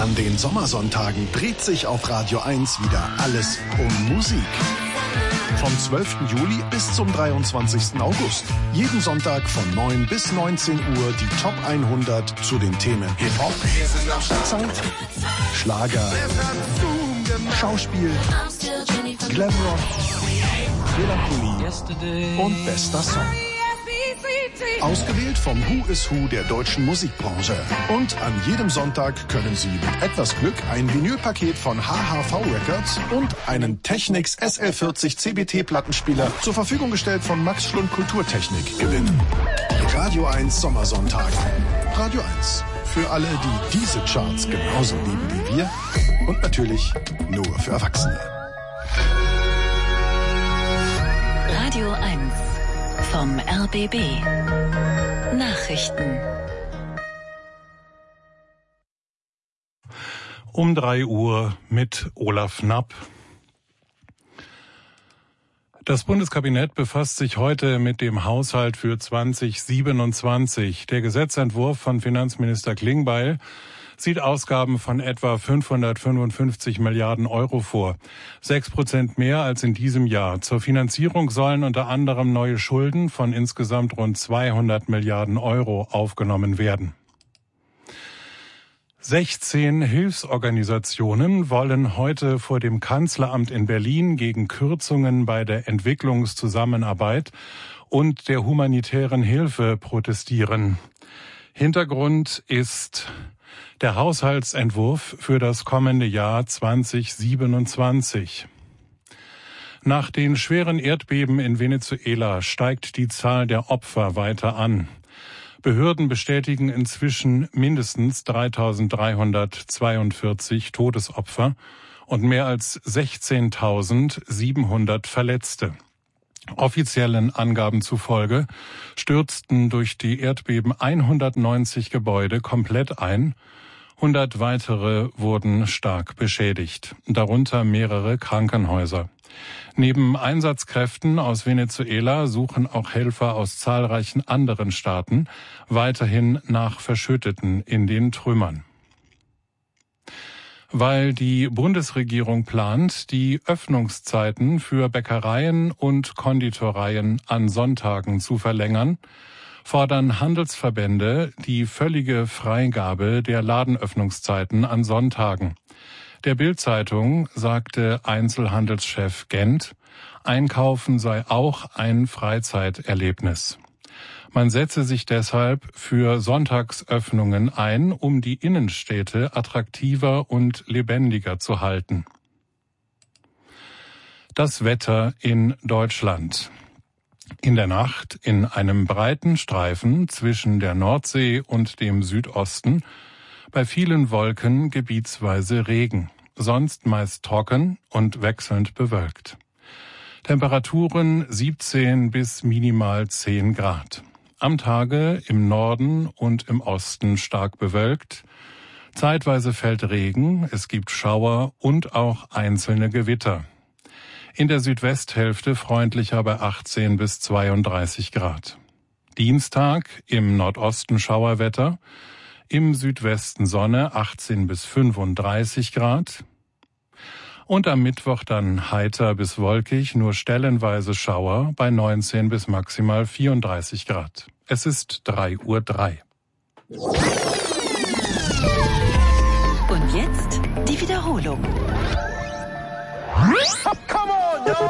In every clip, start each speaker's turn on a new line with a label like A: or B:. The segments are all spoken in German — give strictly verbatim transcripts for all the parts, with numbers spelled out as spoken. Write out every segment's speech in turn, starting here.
A: An den Sommersonntagen dreht sich auf Radio eins wieder alles um Musik. Vom zwölften Juli bis zum dreiundzwanzigsten August. Jeden Sonntag von neun bis neunzehn Uhr die Top hundert zu den Themen Hip-Hop, Zeit, Schlager, Schauspiel, Glamrock, Melancholie und bester Song. Ausgewählt vom Who is Who der deutschen Musikbranche. Und an jedem Sonntag können Sie mit etwas Glück ein Vinylpaket von H H V Records und einen Technics S L vierzig C B T-Plattenspieler zur Verfügung gestellt von Max Schlund Kulturtechnik gewinnen. Radio eins Sommersonntag. Radio eins. Für alle, die diese Charts genauso lieben wie wir. Und natürlich nur für Erwachsene.
B: Radio eins vom R B B. Nachrichten.
C: Um drei Uhr mit Olaf Knapp. Das Bundeskabinett befasst sich heute mit dem Haushalt für zwanzig siebenundzwanzig. Der Gesetzentwurf von Finanzminister Klingbeil sieht Ausgaben von etwa fünfhundertfünfundfünfzig Milliarden Euro vor. Sechs Prozent mehr als in diesem Jahr. Zur Finanzierung sollen unter anderem neue Schulden von insgesamt rund zweihundert Milliarden Euro aufgenommen werden. sechzehn Hilfsorganisationen wollen heute vor dem Kanzleramt in Berlin gegen Kürzungen bei der Entwicklungszusammenarbeit und der humanitären Hilfe protestieren. Hintergrund ist der Haushaltsentwurf für das kommende Jahr zwanzig siebenundzwanzig. Nach den schweren Erdbeben in Venezuela steigt die Zahl der Opfer weiter an. Behörden bestätigen inzwischen mindestens dreitausenddreihundertzweiundvierzig Todesopfer und mehr als sechzehntausendsiebenhundert Verletzte. Offiziellen Angaben zufolge stürzten durch die Erdbeben hundertneunzig Gebäude komplett ein. hundert weitere wurden stark beschädigt, darunter mehrere Krankenhäuser. Neben Einsatzkräften aus Venezuela suchen auch Helfer aus zahlreichen anderen Staaten weiterhin nach Verschütteten in den Trümmern. Weil die Bundesregierung plant, die Öffnungszeiten für Bäckereien und Konditoreien an Sonntagen zu verlängern, fordern Handelsverbände die völlige Freigabe der Ladenöffnungszeiten an Sonntagen. Der Bild-Zeitung sagte Einzelhandelschef Gent, Einkaufen sei auch ein Freizeiterlebnis. Man setze sich deshalb für Sonntagsöffnungen ein, um die Innenstädte attraktiver und lebendiger zu halten. Das Wetter in Deutschland. In der Nacht in einem breiten Streifen zwischen der Nordsee und dem Südosten, bei vielen Wolken gebietsweise Regen, sonst meist trocken und wechselnd bewölkt. Temperaturen siebzehn bis minimal zehn Grad. Am Tage im Norden und im Osten stark bewölkt. Zeitweise fällt Regen, es gibt Schauer und auch einzelne Gewitter. In der Südwesthälfte freundlicher bei achtzehn bis zweiunddreißig Grad. Dienstag im Nordosten Schauerwetter, im Südwesten Sonne achtzehn bis fünfunddreißig Grad. Und am Mittwoch dann heiter bis wolkig, nur stellenweise Schauer bei neunzehn bis maximal vierunddreißig Grad. Es ist drei Uhr drei.
B: Und jetzt die Wiederholung.
D: Come on, yo!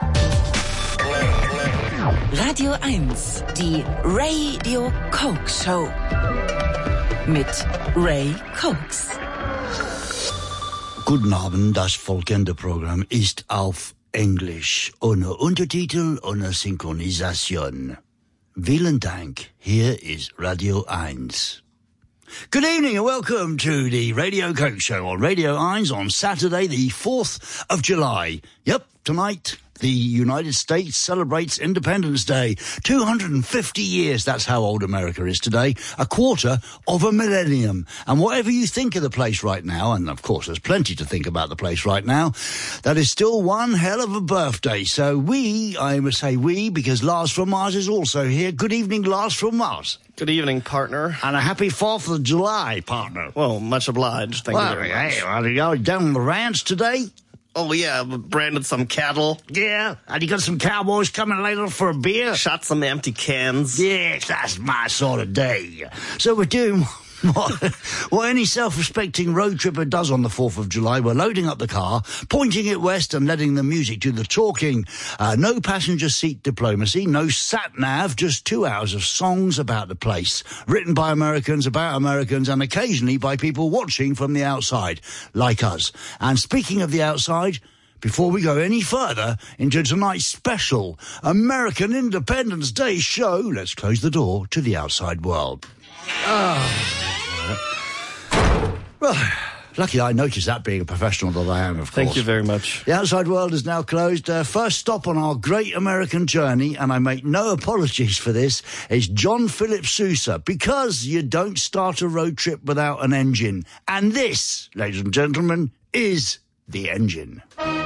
B: Radio eins, die Radio Coke Show. Mit Ray Cokes.
E: Guten Abend, das folgende Programm ist auf Englisch, ohne Untertitel, ohne Synchronisation. Vielen Dank, hier ist Radio eins. Good evening and welcome to the Radio Coke Show on Radio eins on Saturday the fourth of July. Yep, tonight The United States celebrates Independence Day. two hundred fifty years, that's how old America is today. A quarter of a millennium. And whatever you think of the place right now, and of course there's plenty to think about the place right now, that is still one hell of a birthday. So we, I must say we, because Lars from Mars is also here. Good evening, Lars from Mars.
D: Good evening, partner.
E: And a happy fourth of July, partner.
D: Well, much obliged. Thank
E: well,
D: you very much.
E: Hey, are you down on the ranch today?
D: Oh, yeah, branded some cattle.
E: Yeah, and you got some cowboys coming later for a beer?
D: Shot some empty cans.
E: Yes, that's my sort of day. So we're doing what, what any self-respecting road tripper does on the fourth of July. We're loading up the car, pointing it west and letting the music do the talking. Uh, no passenger seat diplomacy, no sat-nav, just two hours of songs about the place, written by Americans, about Americans, and occasionally by people watching from the outside, like us. And speaking of the outside, before we go any further into tonight's special American Independence Day show, let's close the door to the outside world. Oh. Well, lucky I noticed that, being a professional that I am, of course.
D: Thank you very much.
E: The outside world is now closed. Uh, first stop on our great American journey, and I make no apologies for this, is John Philip Sousa, because you don't start a road trip without an engine. And this, ladies and gentlemen, is the engine.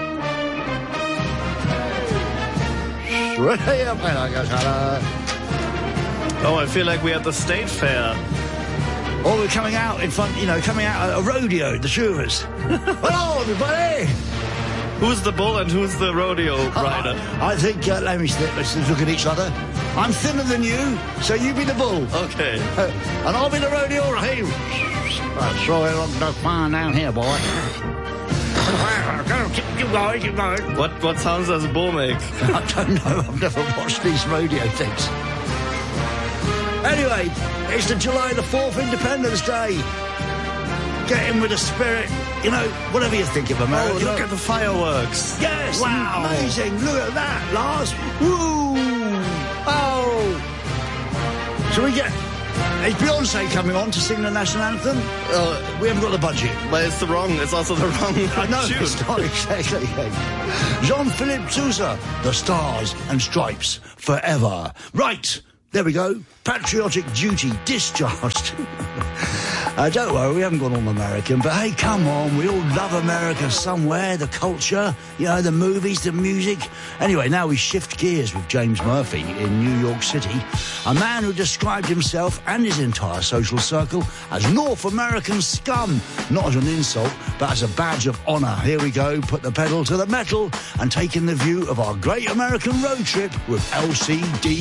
D: Oh, I feel like we're at the state fair.
E: Or we're coming out in front, you know, coming out at a rodeo, the two of us. Hello, everybody!
D: Who's the bull and who's the rodeo rider?
E: Uh, I think, uh, let me let's look at each other. I'm thinner than you, so you be the bull.
D: Okay.
E: Uh, and I'll be the rodeo rider. Right, throw it on the fire down here, boy. Keep going, keep going.
D: What, what sounds does a bull make?
E: I don't know, I've never watched these rodeo things. Anyway, it's the July the fourth, Independence Day. Get in with the spirit. You know, whatever you think of America.
D: Oh, look at the fireworks.
E: Yes,
D: wow.
E: Amazing. Look at that, Lars. Woo. Oh. So we get... Is Beyonce coming on to sing the national anthem? Uh, we haven't got the budget.
D: But it's the wrong, it's also the wrong
E: I know,
D: tune.
E: it's not exactly. Jean-Philippe Sousa, the Stars and Stripes Forever. Right. There we go. Patriotic duty discharged. uh, don't worry, we haven't gone all American, but hey, come on, we all love America somewhere, the culture, you know, the movies, the music. Anyway, now we shift gears with James Murphy in New York City, a man who described himself and his entire social circle as North American scum, not as an insult, but as a badge of honour. Here we go, put the pedal to the metal and take in the view of our great American road trip with L C D